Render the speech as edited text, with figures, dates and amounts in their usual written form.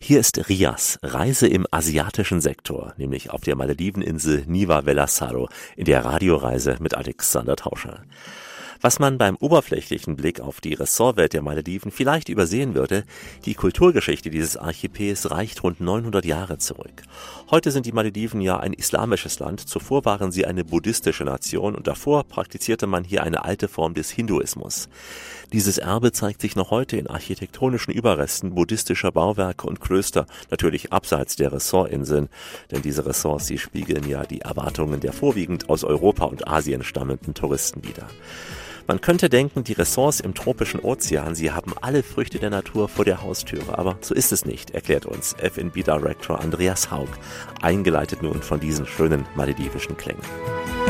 Hier ist Rias, Reise im asiatischen Sektor, nämlich auf der Malediveninsel Niva Velasaro in der Radioreise mit Alexander Tauscher. Was man beim oberflächlichen Blick auf die Ressortwelt der Malediven vielleicht übersehen würde, die Kulturgeschichte dieses Archipels reicht rund 900 Jahre zurück. Heute sind die Malediven ja ein islamisches Land, zuvor waren sie eine buddhistische Nation und davor praktizierte man hier eine alte Form des Hinduismus. Dieses Erbe zeigt sich noch heute in architektonischen Überresten buddhistischer Bauwerke und Klöster, natürlich abseits der Ressortinseln, denn diese Ressorts, sie spiegeln ja die Erwartungen der vorwiegend aus Europa und Asien stammenden Touristen wider. Man könnte denken, die Ressorts im tropischen Ozean, sie haben alle Früchte der Natur vor der Haustüre, aber so ist es nicht, erklärt uns F&B-Director Andreas Haug, eingeleitet nun von diesen schönen maledivischen Klängen.